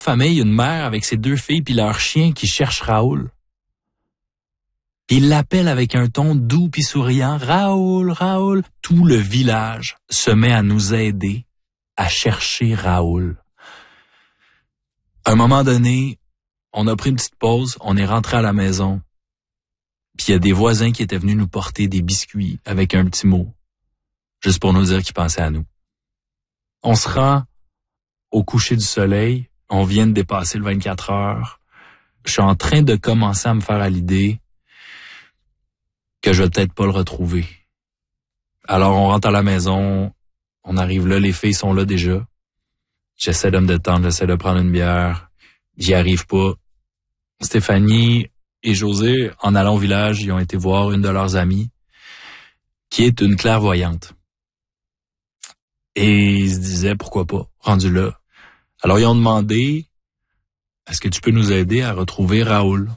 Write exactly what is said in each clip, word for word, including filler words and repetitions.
famille, une mère avec ses deux filles puis leur chien qui cherche Raoul. Puis il l'appelle avec un ton doux puis souriant. Raoul, Raoul. Tout le village se met à nous aider à chercher Raoul. À un moment donné, on a pris une petite pause, on est rentré à la maison. Puis il y a des voisins qui étaient venus nous porter des biscuits avec un petit mot, juste pour nous dire qu'ils pensaient à nous. On se rend au coucher du soleil, on vient de dépasser le vingt-quatre heures. Je suis en train de commencer à me faire à l'idée que je vais peut-être pas le retrouver. Alors on rentre à la maison, on arrive là, les filles sont là déjà. J'essaie de me détendre, j'essaie de prendre une bière. J'y arrive pas. Stéphanie et José, en allant au village, ils ont été voir une de leurs amies, qui est une clairvoyante. Et ils se disaient, pourquoi pas, rendu là. Alors ils ont demandé, est-ce que tu peux nous aider à retrouver Raoul?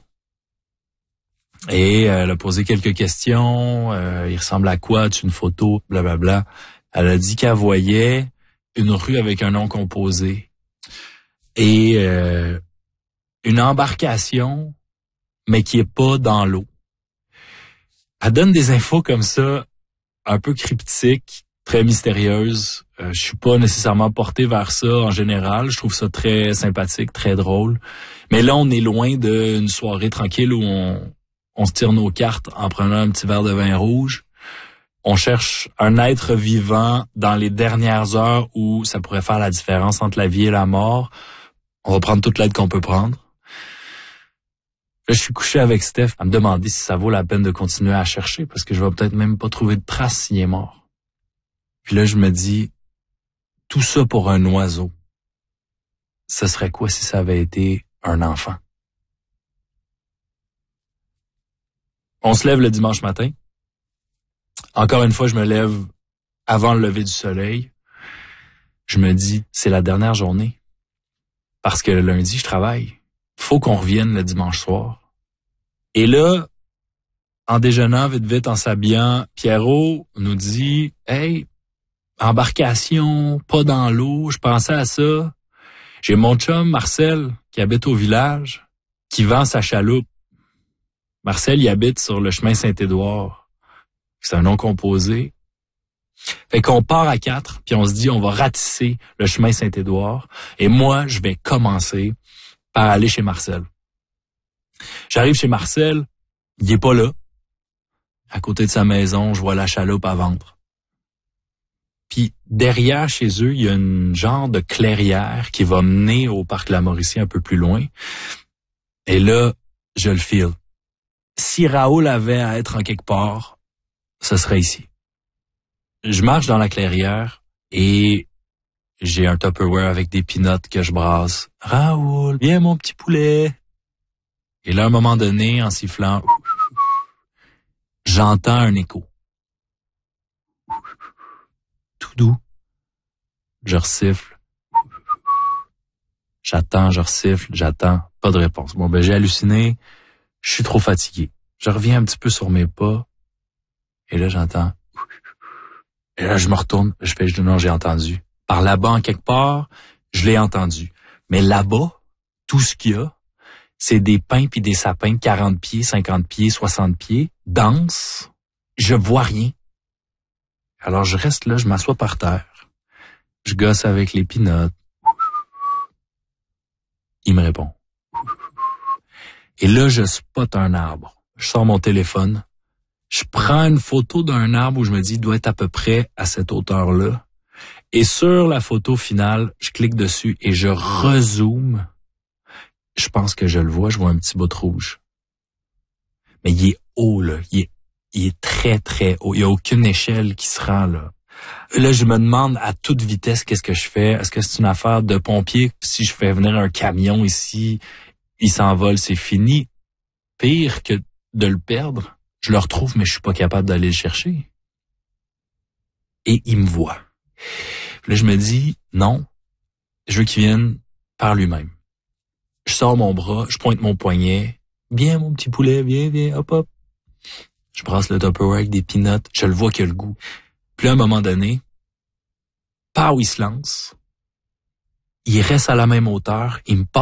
Et elle a posé quelques questions, euh, il ressemble à quoi, as-tu une photo, blablabla. Elle a dit qu'elle voyait une rue avec un nom composé et euh, une embarcation, mais qui est pas dans l'eau. Elle donne des infos comme ça, un peu cryptiques, très mystérieuses. Euh, je suis pas nécessairement porté vers ça en général. Je trouve ça très sympathique, très drôle. Mais là, on est loin d'une soirée tranquille où on, on se tire nos cartes en prenant un petit verre de vin rouge. On cherche un être vivant dans les dernières heures où ça pourrait faire la différence entre la vie et la mort. On va prendre toute l'aide qu'on peut prendre. Là, je suis couché avec Steph à me demander si ça vaut la peine de continuer à chercher parce que je vais peut-être même pas trouver de traces s'il est mort. Puis là, je me dis, tout ça pour un oiseau. Ce serait quoi si ça avait été un enfant? On se lève le dimanche matin. Encore une fois, je me lève avant le lever du soleil. Je me dis, c'est la dernière journée. Parce que le lundi, je travaille. Faut qu'on revienne le dimanche soir. Et là, en déjeunant vite vite, en s'habillant, Pierrot nous dit, hey, embarcation, pas dans l'eau, je pensais à ça. J'ai mon chum, Marcel, qui habite au village, qui vend sa chaloupe. Marcel, il habite sur le chemin Saint-Édouard. C'est un nom composé. Fait qu'on part à quatre, puis on se dit, on va ratisser le chemin Saint-Édouard. Et moi, je vais commencer par aller chez Marcel. J'arrive chez Marcel, il est pas là. À côté de sa maison, je vois la chaloupe à vendre. Puis derrière chez eux, il y a une genre de clairière qui va mener au parc La Mauricie un peu plus loin. Et là, je le file. Si Raoul avait à être en quelque part, ce serait ici. Je marche dans la clairière et j'ai un Tupperware avec des peanuts que je brasse. Raoul, viens mon petit poulet. Et là, à un moment donné, en sifflant, j'entends un écho. Tout doux. Je resiffle. J'attends, je resiffle, j'attends. Pas de réponse. Bon, ben, j'ai halluciné. Je suis trop fatigué. Je reviens un petit peu sur mes pas. Et là, j'entends. Et là, je me retourne. Je fais, non, j'ai entendu. Par là-bas, en quelque part, je l'ai entendu. Mais là-bas, tout ce qu'il y a, c'est des pins puis des sapins de quarante pieds, cinquante pieds, soixante pieds, denses. Je vois rien. Alors, je reste là, je m'assois par terre. Je gosse avec les peanuts. Il me répond. Et là, je spot un arbre. Je sors mon téléphone. Je prends une photo d'un arbre où je me dis, il doit être à peu près à cette hauteur-là. Et sur la photo finale, je clique dessus et je rezoome. Je pense que je le vois, je vois un petit bout de rouge. Mais il est haut, là. Il est, il est très, très haut. Il n'y a aucune échelle qui se rend, là. Là, je me demande à toute vitesse qu'est-ce que je fais. Est-ce que c'est une affaire de pompier? Si je fais venir un camion ici, il s'envole, c'est fini. Pire que de le perdre, je le retrouve, mais je suis pas capable d'aller le chercher. Et il me voit. Là, je me dis, non, je veux qu'il vienne par lui-même. Je sors mon bras, je pointe mon poignet. Viens, mon petit poulet, viens, viens, hop, hop. Je brasse le Tupperware avec des peanuts. Je le vois qu'il a le goût. Puis là, à un moment donné, par où il se lance, il reste à la même hauteur, il me passe